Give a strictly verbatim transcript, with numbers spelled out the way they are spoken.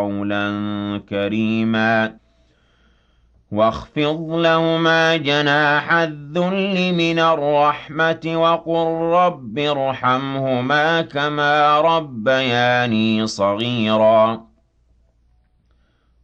قولا كريما واخفض لهما جناح الذل من الرحمة وقل رب ارحمهما كما ربياني صغيرا